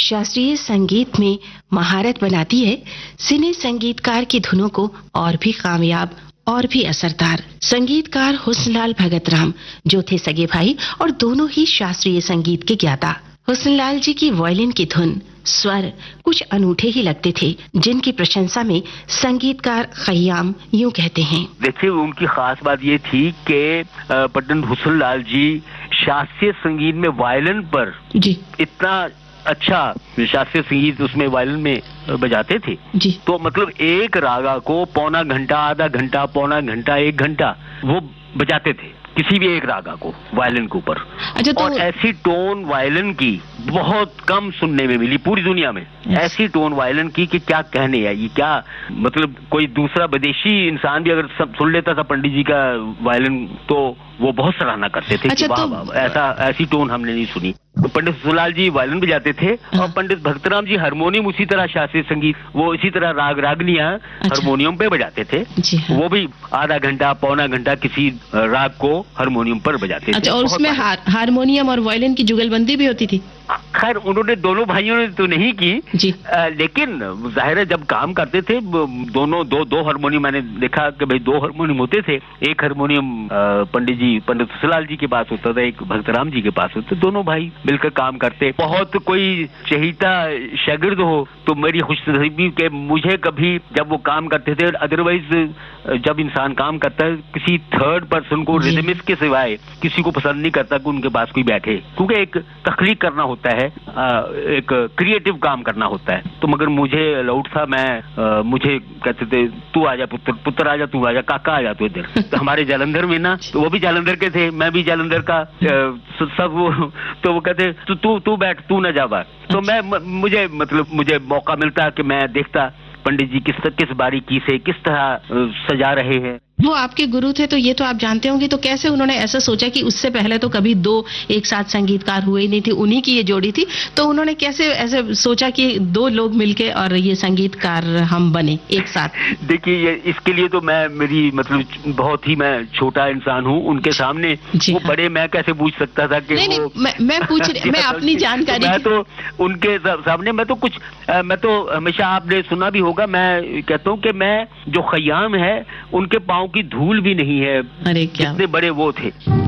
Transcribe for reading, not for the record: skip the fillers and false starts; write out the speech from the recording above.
शास्त्रीय संगीत में महारत बनाती है, सिने संगीतकार की धुनों को और भी कामयाब और भी असरदार। संगीतकार हुस्नलाल भगतराम, जो थे सगे भाई और दोनों ही शास्त्रीय संगीत के ज्ञाता। हुस्नलाल जी की वायलिन की धुन, स्वर कुछ अनूठे ही लगते थे, जिनकी प्रशंसा में संगीतकार खयाम यूं कहते हैं। देखिए, उनकी खास बात ये थी कि पंडित हुस्नलाल जी शास्त्रीय संगीत में वायलिन पर जी इतना अच्छा शास्त्रीय संगीत उसमें वायलिन में बजाते थे जी। तो मतलब एक रागा को पौना घंटा, आधा घंटा, पौना घंटा, एक घंटा वो बजाते थे, किसी भी एक रागा को वायलिन के ऊपर। अच्छा, तो और ऐसी टोन वायलिन की बहुत कम सुनने में मिली पूरी दुनिया में। ऐसी टोन वायलिन की कि क्या कहने है, ये क्या मतलब कोई दूसरा विदेशी इंसान भी अगर सुन लेता था पंडित जी का वायलिन तो वो बहुत सराहना करते थे। अच्छा, कि वाह वाह, ऐसी टोन हमने नहीं सुनी। तो पंडित हुस्नलाल जी वायलिन बजाते थे और पंडित भगतराम जी हारमोनियम, उसी तरह शास्त्रीय संगीत वो इसी तरह राग रागनियां हारमोनियम पे बजाते थे। वो भी आधा घंटा, पौना घंटा किसी राग को हारमोनियम पर बजाते थे। अच्छा, और उसमें हारमोनियम और वायलिन की जुगलबंदी भी होती थी? खैर उन्होंने दोनों भाइयों ने तो नहीं की जी। लेकिन जाहिर है जब काम करते थे दोनों दो हारमोनियम, मैंने देखा कि भाई दो हारमोनियम होते थे। एक हारमोनियम पंडित हुस्नलाल जी के पास होता था, एक भगतराम जी के पास होता था। दोनों भाई मिलकर काम करते। बहुत कोई चहीता शागिर्द हो तो मेरी खुशनसीबी के मुझे कभी जब वो काम करते थे, अदरवाइज जब इंसान काम करता है किसी थर्ड पर्सन को रिदमिस्ट के सिवाय किसी को पसंद नहीं करता कि उनके पास कोई बैठे, क्योंकि एक तख्लीक करना होता है, एक क्रिएटिव काम करना होता है। तो मगर मुझे अलाउड था, मैं मुझे कहते थे तू आजा पुत्र आजा, तू आजा, काका आजा तू इधर। तो हमारे जालंधर में ना, तो वो भी जालंधर के थे, मैं भी जालंधर का, सब वो तो वो कहते तू बैठ, तू न जा बाहर। तो मुझे मौका मिलता कि मैं देखता पंडित जी किस बारीकी से किस तरह सजा रहे हैं। वो आपके गुरु थे तो ये तो आप जानते होंगे, तो कैसे उन्होंने ऐसा सोचा कि उससे पहले तो कभी दो एक साथ संगीतकार हुए ही नहीं थे, उन्हीं की ये जोड़ी थी, तो उन्होंने कैसे ऐसे सोचा कि दो लोग मिलके और ये संगीतकार हम बने एक साथ? देखिए, इसके लिए तो मेरी मतलब बहुत ही मैं छोटा इंसान हूँ उनके सामने। वो बड़े मैं कैसे पूछ सकता था कि नहीं, मैं अपनी जानकारी, मैं तो उनके सामने मैं तो हमेशा आपने सुना भी होगा, मैं कहता हूँ कि मैं जो खयाम है उनके पाँव की धूल भी नहीं है। अरे क्या कितने बड़े वो थे।